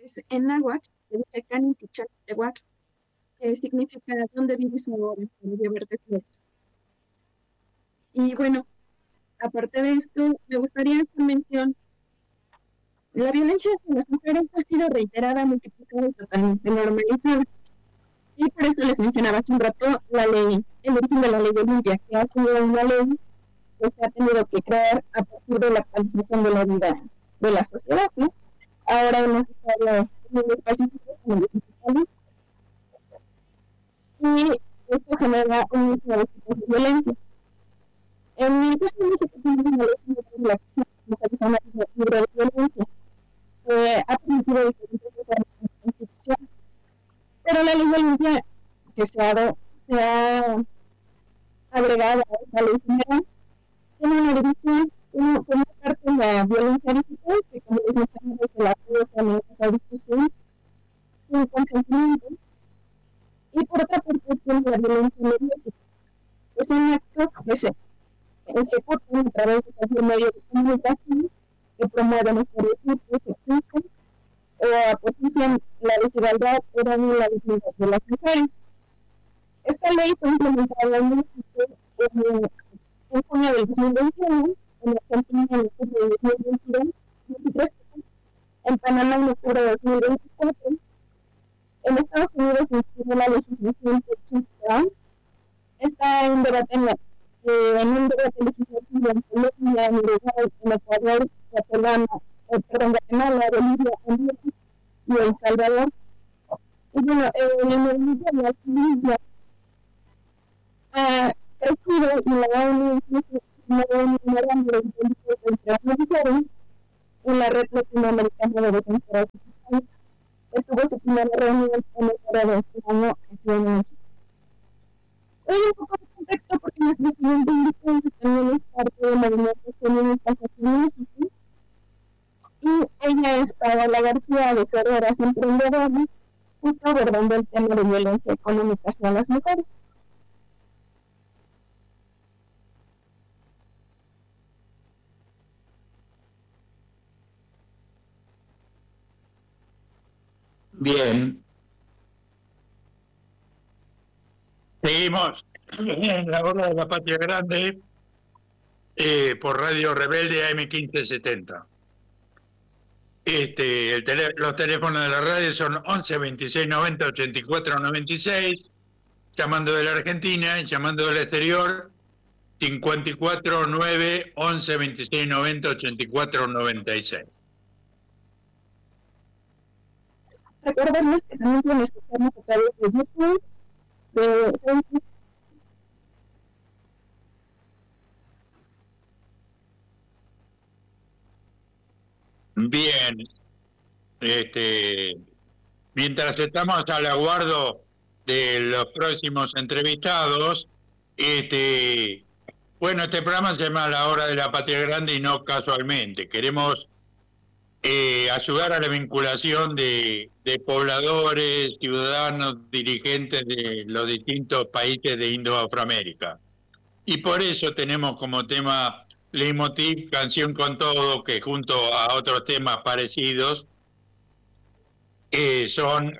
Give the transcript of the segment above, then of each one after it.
Es en náhuatl, se dice Canin Tehuac, que significa ¿dónde vives ahora? Para llevarte flores. Y bueno, aparte de esto, me gustaría hacer mención, la violencia hacia las mujeres ha sido reiterada, multiplicada y totalmente normalizada. Y por eso les mencionaba hace un rato la ley, el origen de la ley de Olimpia, que ha sido una ley que se ha tenido que crear a partir de la actualización de la vida de la sociedad, ¿no? Ahora hemos estado en los pacíficos, en los digitales, y esto genera un número de tipos de violencia. En el caso de México tenemos una ley de la que se llama libre de violencia, que ha permitido diferentes reformas en la Constitución, pero la ley de Olimpia que se ha agregado a esta ley general tiene una división, por una parte la violencia digital, que como les mencioné, es el acoso, amenazas a discusión sin consentimiento, y por otra parte tiene la violencia mediática, que son actos que se ejecutan a través de cualquier medio de comunicación que promueven estereotipos sexistas o potencian la desigualdad o dañan la dignidad de las mujeres. Esta ley fue implementada en México en junio del 2021, en Argentina en octubre del 2023, en Panamá en octubre de 2024. En Estados Unidos se inspiró la legislación Touchdown. Está en debate en un debate legislativo en Colombia, en Uruguay, en Ecuador, Guatemala, Bolivia, Honduras y El Salvador. Y bueno, en el movimiento de la Colombia ha crecido y la ONU incluso un memorando de delitos contra las mujeres en la red latinoamericana de defensoras digitales, que tuvo su primera reunión en el foro de este año aquí en México. Hoy un poco de contexto porque nuestro siguiente invitado también es parte del movimiento feminista aquí en México, y ella es Paola García de Ferreras Emprendedora, justo abordando el tema de violencia económica hacia las mujeres. Bien. Seguimos en la hora de la Patria Grande por Radio Rebelde AM1570. Los teléfonos de la radio son 11 26 90 84 96, llamando de la Argentina, llamando del exterior 54 9 11 26 90 84 96. Recuerden que también pueden escucharnos a través de YouTube, de Facebook. Bien, mientras estamos al aguardo de los próximos entrevistados, bueno, este programa se llama La Hora de la Patria Grande y no casualmente. Queremos ayudar a la vinculación de pobladores, ciudadanos, dirigentes de los distintos países de Indo-Afroamérica. Y por eso tenemos como tema leitmotiv Canción con Todo, que junto a otros temas parecidos son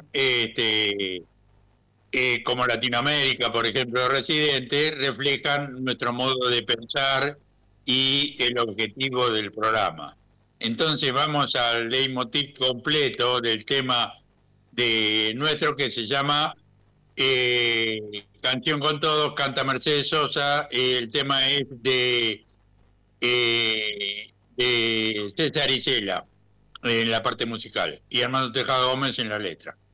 como Latinoamérica, por ejemplo, Residente, reflejan nuestro modo de pensar y el objetivo del programa. Entonces vamos al leitmotiv completo del tema de nuestro, que se llama Canción con Todos, canta Mercedes Sosa. El tema es de César Isela en la parte musical y Armando Tejada Gómez en la letra.